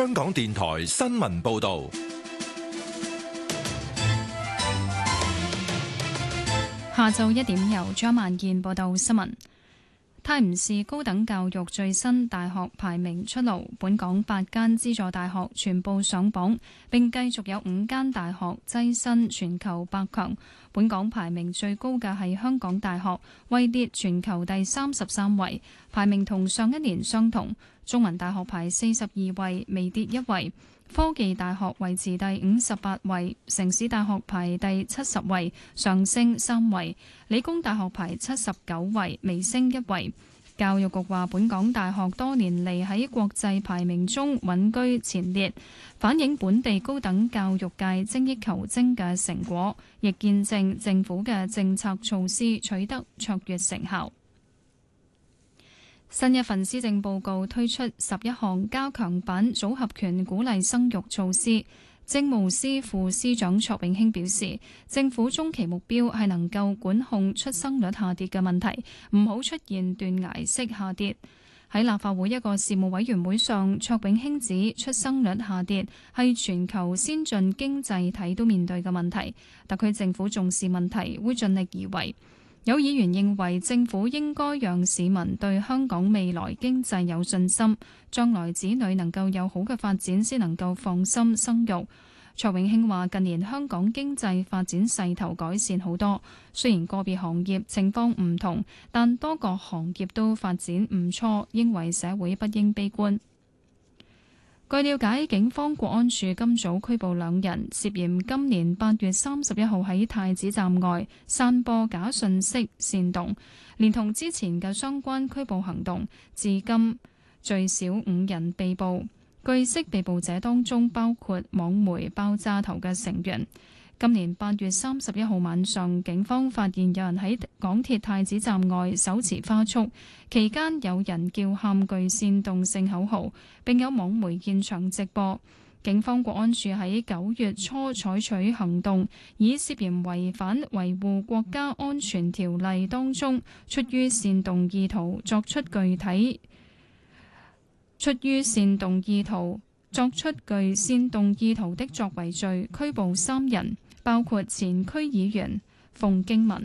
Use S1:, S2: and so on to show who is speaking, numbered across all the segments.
S1: 香港電台新聞報道。
S2: 下晝1點由張萬健報道新聞。泰晤士高等教育最新大學排名出爐，本港8間資助大學全部上榜，並繼續有5間大學躋身全球百強。本港排名最高嘅係香港大學，位列全球第33位，排名同上一年相同。中文大學排42位，微跌1位。科技大學維持第58位，城市大學排第70位，上升3位；理工大學排79位，微升1位。教育局話，本港大學多年嚟喺國際排名中穩居前列，反映本地高等教育界精益求精嘅成果，亦見證政府嘅政策措施取得卓越成效。新一份施政報告推出11項加強版組合拳鼓勵生育措施。政務司副司長卓永興表示，政府中期目標係能夠管控出生率下跌嘅問題，唔好出現斷崖式下跌。喺立法會一個事務委員會上，卓永興指出生率下跌係全球先進經濟體都面對嘅問題，特區政府重視問題，會盡力而為。有議員認為政府應該讓市民對香港未來經濟有信心，將來子女能夠有好嘅發展，先能夠放心生育。卓永興話：近年香港經濟發展勢頭改善好多，雖然個別行業情況唔同，但多個行業都發展唔錯，認為社會不應悲觀。據了解，警方國安處今早拘捕2人，涉嫌今年8月31號喺太子站外散播假訊息煽動，連同之前嘅相關拘捕行動，至今最少5人被捕。據悉，被捕者當中包括網媒爆炸頭嘅成員。今年8月31號晚上，警方發現有人喺港鐵太子站外手持花束，期間有人叫喊具煽動性口號，並有網媒現場直播。警方國安處喺9月初採取行動，以涉嫌違反維護國家安全條例當中出於煽動意圖作出具煽動意圖的作為罪，拘捕3人。包括前區議員馮敬文。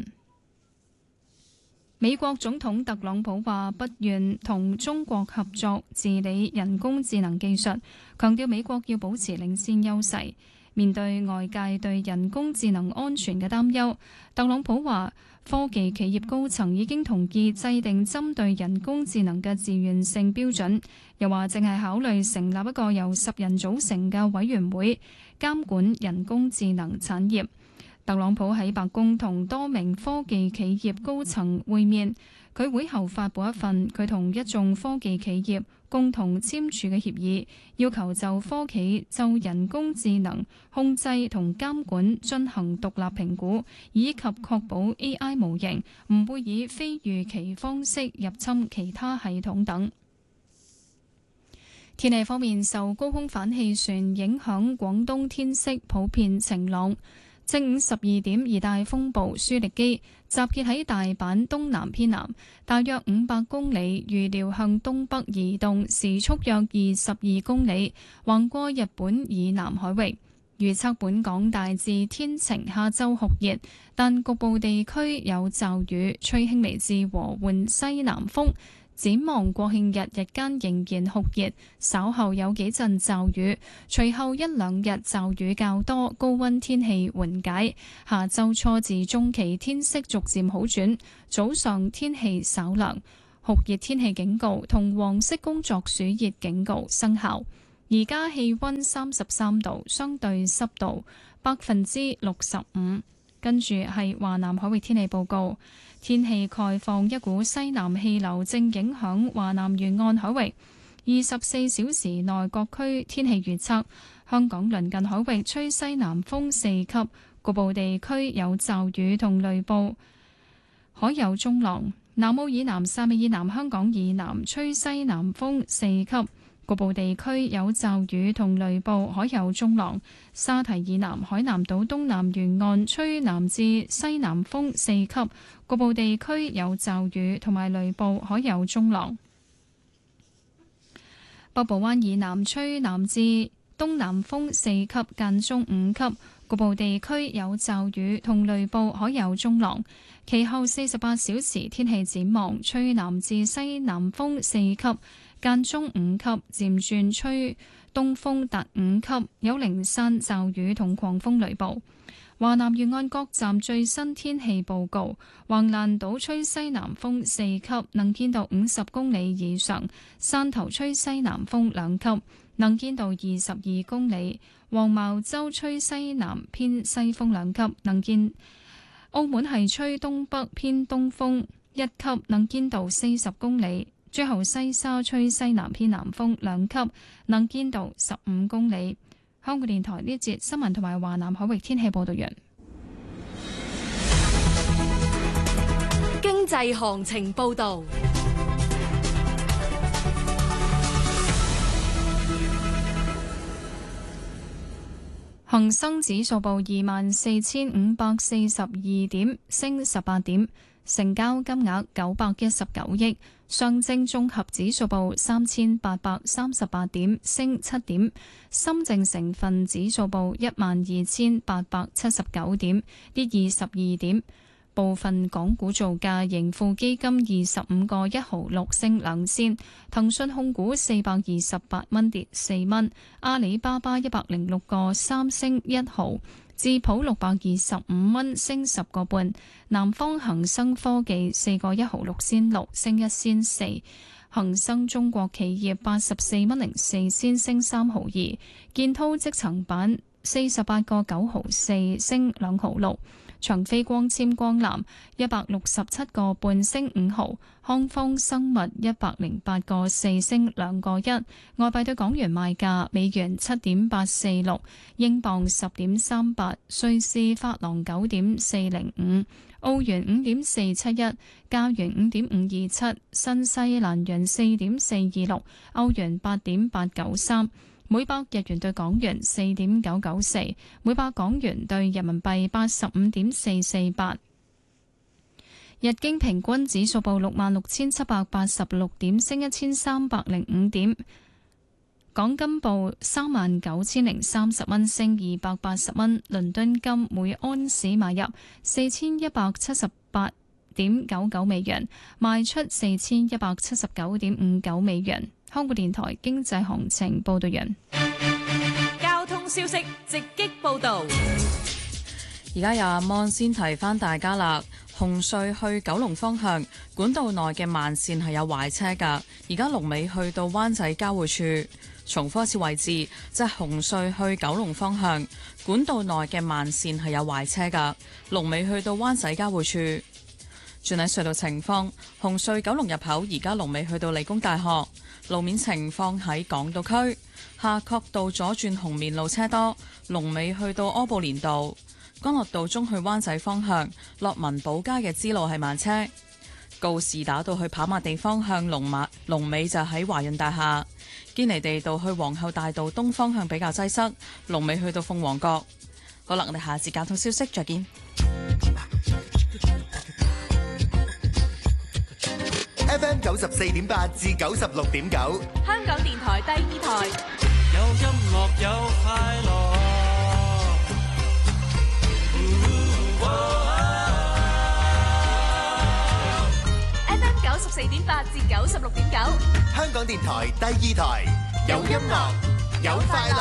S2: 美國總統特朗普話不願同中國合作治理人工智能技術，強調美國要保持領先優勢。面對外界對人工智能安全嘅擔憂，特朗普話科技企業高層已經同意制定針對人工智能嘅自願性標準，又話正係考慮成立一個由10人組成嘅委員會監管人工智能產業。特朗普喺白宮同多名科技企業高層會面，佢會後發布一份佢同一眾科技企業共同簽署嘅協議，要求就科企就人工智能控制同監管進行獨立評估，以及確保 AI 模型唔會以非預期方式入侵其他系統等。天氣方面，受高空反氣旋影響，廣東天色普遍晴朗。正午12點，熱帶風暴舒力基集結喺大阪東南偏南，大約500公里，預料向東北移動，時速約22公里，橫過日本以南海域。預測本港大致天晴，下晝酷熱，但局部地區有驟雨，吹輕微至和緩西南風。展望國慶日日間仍然酷熱，稍後有幾陣驟雨，隨後1、2日驟雨較多，高溫天氣緩解。下周初至中期天色逐漸好轉，早上天氣稍涼，酷熱天氣警告同黃色工作暑熱警告生效。而家氣溫33度，相對濕度65%。跟住係華南海域天氣報告。天氣概況，一股西南氣流正影響華南沿岸海域。24小時內各區天氣預測：香港鄰近海域吹西南風4級，局部地區有驟雨同雷暴，海有中浪。南澳以南、汕尾以南、香港以南吹西南風4級。局部地區有驟雨同雷暴，海有中浪。沙堤以南、海南島東南沿岸吹南至西南風4級，局部地區有驟雨同埋雷暴，海有中浪。 北部灣以南吹南至東南風4級，間中5級，局部地區有驟雨同雷暴，海有中浪。其後48小時天氣展望，吹南至西南風4級，間中5級，漸轉吹東風達5級，有零散驟雨同狂風雷暴。華南沿岸各站最新天氣報告：橫瀾島吹西南風4級，能見度50公里以上；汕頭吹西南風2級，能見度22公里；黃茅洲吹西南偏西風2級，能見；澳門係吹東北偏東風1級，能見度40公里；最後西沙吹西南偏南風2級，能見度15公里。香港電台呢節新聞同埋華南海域天氣報道完。
S3: 經濟行情報道。
S2: 恒生指數報24,542點，升18點，成交金額919億。上證綜合指數報3,838點，升7點。深證成分指數報12,879點，跌22點。部分港股造價，盈富基金25個1毫6升2仙，騰訊控股428蚊跌4蚊，阿里巴巴106個3升1毫，智普625蚊升10個半，南方恒生科技4個1毫6仙6升1仙4，恒生中國企業84蚊04仙升3毫2，建滔積層板48個9毫4升2毫6。長飛光纖光纜167個半升5毫，康方生物108個4升2個1。外幣對港元賣價：美元7.846，英鎊10.38，瑞士法郎9.405，澳元5.471，加元5.527，新西蘭元4.426，歐元8.893。每百日元對港元4.994，每百港元對人民幣85.448。日經平均指數報66,786點，升1,305點。港金報39,030蚊，升280蚊。倫敦金每安士買入4,178.99美元，賣出4,179.59美元。香港電台經濟行情報道完。
S3: 交通消息直擊報道。
S4: 而家有阿芒先提翻大家啦。紅隧去九龍方向管道內嘅慢線係有壞車㗎，而家龍尾去到灣仔交匯處。重複一次位置，即係紅隧去九龍方向管道內嘅慢線係有壞車㗎，龍尾去到灣仔交匯處。轉喺隧道情況，紅隧九龍入口而家龍尾去到理工大學。路面情況喺港島區夏慤道左轉紅棉路車多，龍尾去到柯布連道。干諾道中去灣仔方向落文寶街嘅支路係慢車。告士打道去跑馬地方向龍尾就喺華潤大廈。堅尼地道去皇后大道東方向比較擠塞，龍尾去到鳳凰閣。好啦，我哋下次交通消息再見。
S5: FM 94.8至96.9，
S3: 香港電台第2台，
S6: 有音樂有快樂。
S3: FM 94.8至96.9，
S5: 香港電台第2台，有音樂有快樂。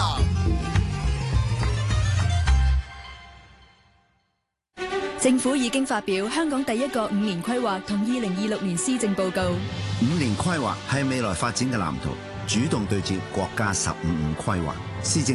S7: 政府已經發表香港第一個5年規劃同2026年施政報告。
S8: 5年規劃係未來發展嘅藍圖，主動對接國家15規劃施政。